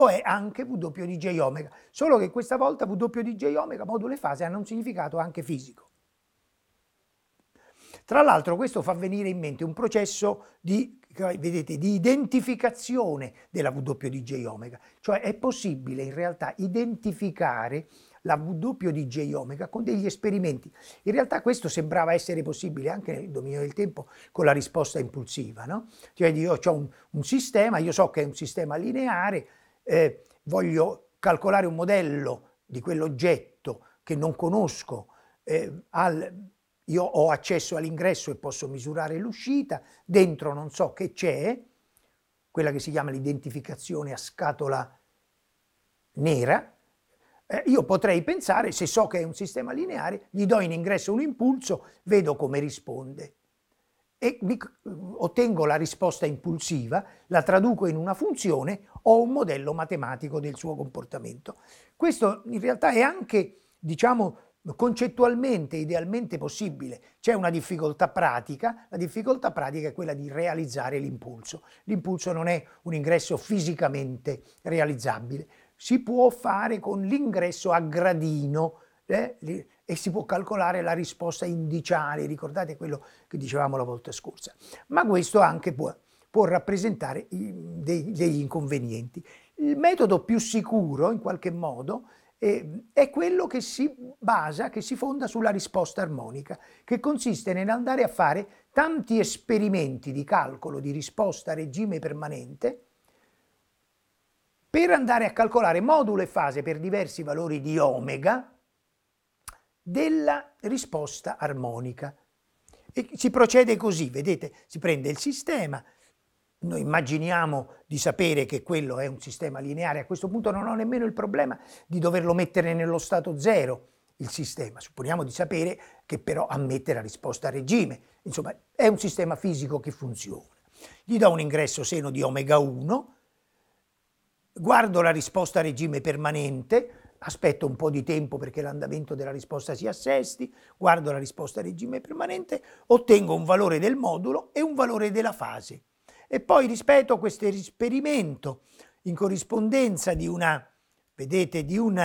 o è anche W di J omega, solo che questa volta W di J omega, modulo e fase, hanno un significato anche fisico. Tra l'altro questo fa venire in mente un processo vedete, di identificazione della W di J omega, cioè è possibile in realtà identificare la W di J omega con degli esperimenti. In realtà questo sembrava essere possibile anche nel dominio del tempo con la risposta impulsiva, no? Cioè io ho un sistema, io so che è un sistema lineare, voglio calcolare un modello di quell'oggetto che non conosco, io ho accesso all'ingresso e posso misurare l'uscita, dentro non so che c'è, quella che si chiama l'identificazione a scatola nera. Io potrei pensare, se so che è un sistema lineare, gli do in ingresso un impulso, vedo come risponde e ottengo la risposta impulsiva, la traduco in una funzione, ho un modello matematico del suo comportamento. Questo in realtà è anche, diciamo, concettualmente, idealmente possibile. C'è una difficoltà pratica, la difficoltà pratica è quella di realizzare l'impulso. L'impulso non è un ingresso fisicamente realizzabile, si può fare con l'ingresso a gradino e si può calcolare la risposta indiciale, ricordate quello che dicevamo la volta scorsa, ma questo anche può rappresentare degli inconvenienti. Il metodo più sicuro in qualche modo è quello che si basa, che si fonda sulla risposta armonica, che consiste nell'andare a fare tanti esperimenti di calcolo di risposta a regime permanente per andare a calcolare modulo e fase per diversi valori di omega della risposta armonica. E si procede così, vedete, si prende il sistema, noi immaginiamo di sapere che quello è un sistema lineare, a questo punto non ho nemmeno il problema di doverlo mettere nello stato zero il sistema, supponiamo di sapere che però ammette la risposta a regime, insomma è un sistema fisico che funziona. Gli do un ingresso seno di omega 1, guardo la risposta a regime permanente, aspetto un po' di tempo perché l'andamento della risposta si assesti, guardo la risposta a regime permanente, ottengo un valore del modulo e un valore della fase. E poi ripeto questo esperimento in corrispondenza di una, vedete,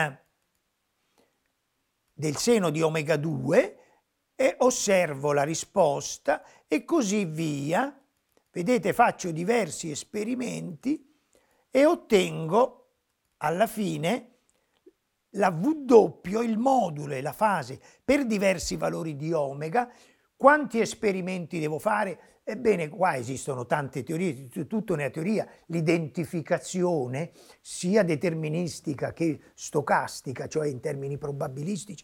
del seno di omega 2 e osservo la risposta e così via. Vedete, faccio diversi esperimenti e ottengo alla fine la W, il modulo e la fase per diversi valori di omega. Quanti esperimenti devo fare? Ebbene, qua esistono tante teorie, tutta una teoria, l'identificazione sia deterministica che stocastica, cioè in termini probabilistici,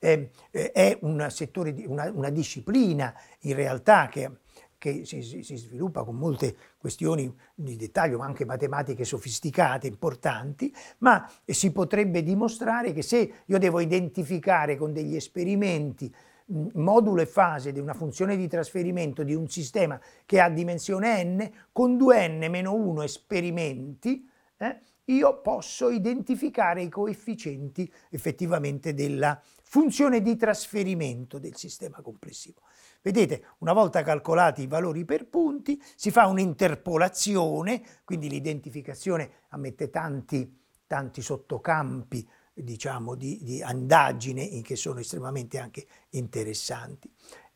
è un settore, una disciplina in realtà che si sviluppa con molte questioni di dettaglio, ma anche matematiche sofisticate, importanti, ma si potrebbe dimostrare che se io devo identificare con degli esperimenti modulo e fase di una funzione di trasferimento di un sistema che ha dimensione n, con 2n meno 1 esperimenti, io posso identificare i coefficienti effettivamente della funzione di trasferimento del sistema complessivo. Vedete, una volta calcolati i valori per punti, si fa un'interpolazione, quindi l'identificazione ammette tanti sottocampi, diciamo, di indagine che sono estremamente anche interessanti.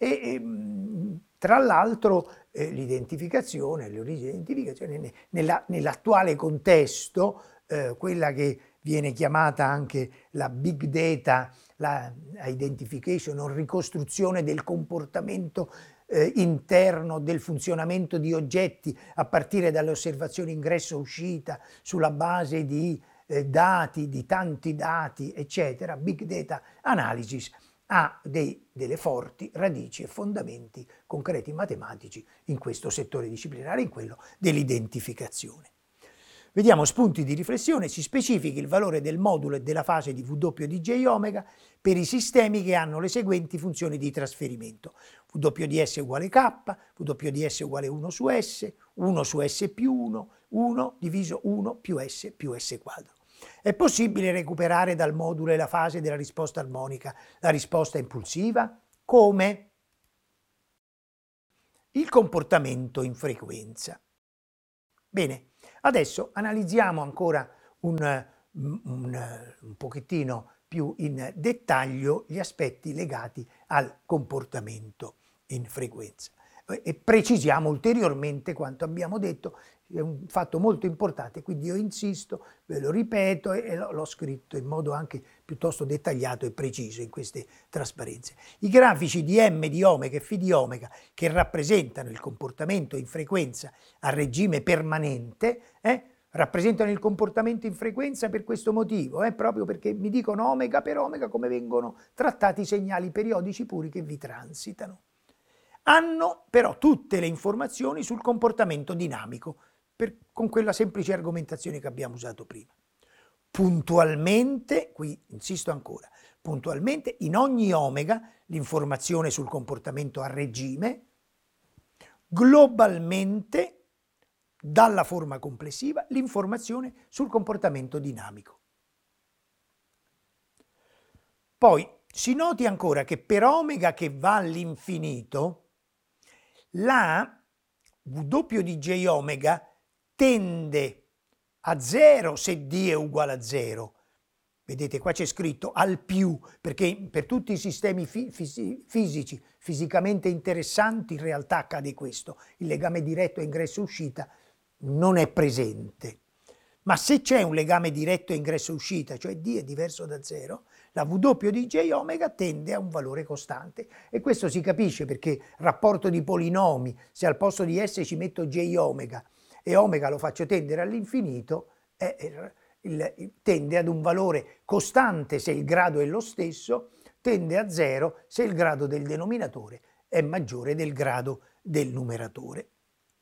Tra l'altro l'identificazione, l'origine dell'identificazione nell'attuale contesto, quella che viene chiamata anche la big data, la identification o ricostruzione del comportamento interno del funzionamento di oggetti a partire dalle osservazioni ingresso-uscita sulla base di dati, di tanti dati, eccetera, big data analysis ha delle forti radici e fondamenti concreti matematici in questo settore disciplinare, in quello dell'identificazione. Vediamo spunti di riflessione, si specifica il valore del modulo e della fase di W di J omega per i sistemi che hanno le seguenti funzioni di trasferimento. W di S uguale K, W di S uguale 1 su S, 1 su S più 1, 1 diviso 1 più S quadro. È possibile recuperare dal modulo e la fase della risposta armonica la risposta impulsiva? Come? Il comportamento in frequenza. Bene, adesso analizziamo ancora un pochettino più in dettaglio gli aspetti legati al comportamento in frequenza. E precisiamo ulteriormente quanto abbiamo detto, è un fatto molto importante, quindi io insisto, ve lo ripeto e l'ho scritto in modo anche piuttosto dettagliato e preciso in queste trasparenze. I grafici di M di omega e Φ di omega che rappresentano il comportamento in frequenza a regime permanente, rappresentano il comportamento in frequenza per questo motivo, proprio perché mi dicono omega per omega come vengono trattati i segnali periodici puri che vi transitano. Hanno però tutte le informazioni sul comportamento dinamico, con quella semplice argomentazione che abbiamo usato prima. Puntualmente, qui insisto ancora, puntualmente in ogni omega l'informazione sul comportamento a regime, globalmente dalla forma complessiva l'informazione sul comportamento dinamico. Poi si noti ancora che per omega che va all'infinito, la W di J omega tende a 0 se D è uguale a 0. Vedete, qua c'è scritto al più, perché per tutti i sistemi fisici, fisicamente interessanti, in realtà accade questo. Il legame diretto ingresso-uscita non è presente. Ma se c'è un legame diretto ingresso-uscita, cioè D è diverso da 0, la W di J omega tende a un valore costante. E questo si capisce perché rapporto di polinomi, se al posto di S ci metto J omega e omega lo faccio tendere all'infinito, tende ad un valore costante se il grado è lo stesso, tende a 0 se il grado del denominatore è maggiore del grado del numeratore.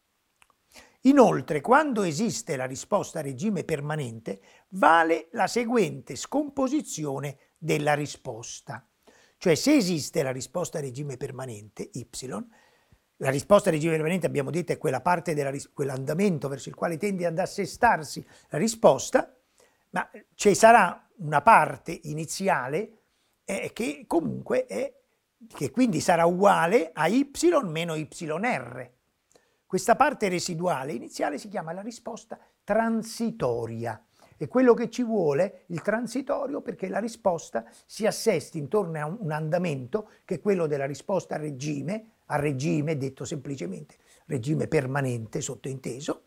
Inoltre, quando esiste la risposta a regime permanente, vale la seguente scomposizione della risposta. Cioè, se esiste la risposta a regime permanente, y, la risposta a regime permanente, abbiamo detto, è quella parte quell'andamento verso il quale tende ad assestarsi la risposta, ma ci sarà una parte iniziale che comunque che quindi sarà uguale a y meno yr. Questa parte residuale iniziale si chiama la risposta transitoria. È quello che ci vuole, il transitorio, perché la risposta si assesti intorno a un andamento che è quello della risposta a regime, detto semplicemente, regime permanente sottointeso,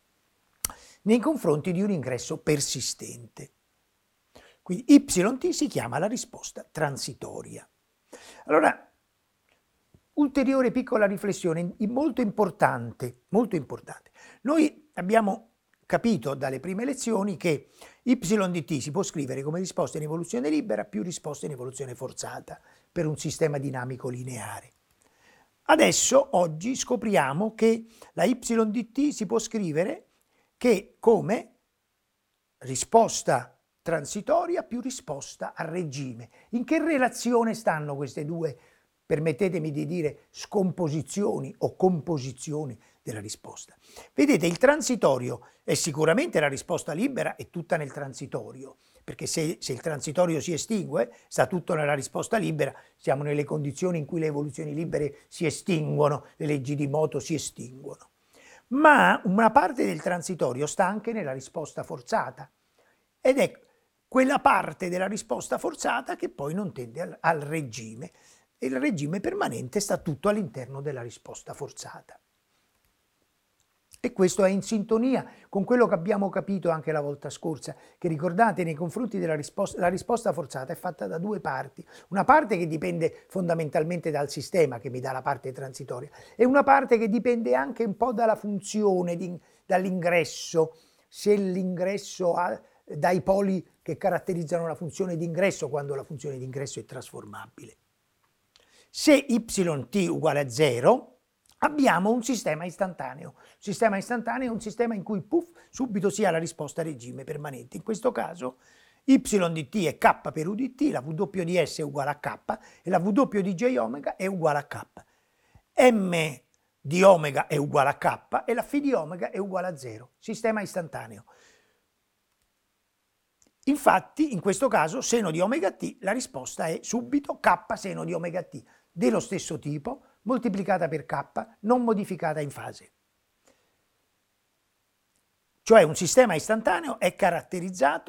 nei confronti di un ingresso persistente. Quindi YT si chiama la risposta transitoria. Allora, ulteriore piccola riflessione, molto importante, molto importante. Noi abbiamo capito dalle prime lezioni che y di t si può scrivere come risposta in evoluzione libera più risposta in evoluzione forzata per un sistema dinamico lineare. Adesso, oggi, scopriamo che la y di t si può scrivere che come risposta transitoria più risposta a regime. In che relazione stanno queste due, permettetemi di dire, scomposizioni o composizioni della risposta? Vedete, il transitorio è sicuramente la risposta libera, è tutta nel transitorio, perché se il transitorio si estingue, sta tutto nella risposta libera, siamo nelle condizioni in cui le evoluzioni libere si estinguono, le leggi di moto si estinguono. Ma una parte del transitorio sta anche nella risposta forzata, ed è quella parte della risposta forzata che poi non tende al regime, e il regime permanente sta tutto all'interno della risposta forzata. E questo è in sintonia con quello che abbiamo capito anche la volta scorsa, che ricordate nei confronti della risposta, la risposta forzata è fatta da due parti, una parte che dipende fondamentalmente dal sistema, che mi dà la parte transitoria, e una parte che dipende anche un po' dalla funzione, dall'ingresso, se l'ingresso ha dai poli che caratterizzano la funzione di ingresso quando la funzione di ingresso è trasformabile. Se yt uguale a 0, abbiamo un sistema istantaneo. Un sistema istantaneo è un sistema in cui subito si ha la risposta a regime permanente. In questo caso y di t è k per u di t, la w di s è uguale a k e la w di j omega è uguale a k. M di omega è uguale a k e la φ di omega è uguale a 0. Sistema istantaneo. Infatti, in questo caso, seno di omega t, la risposta è subito k seno di omega t, dello stesso tipo, moltiplicata per k, non modificata in fase. Cioè un sistema istantaneo è caratterizzato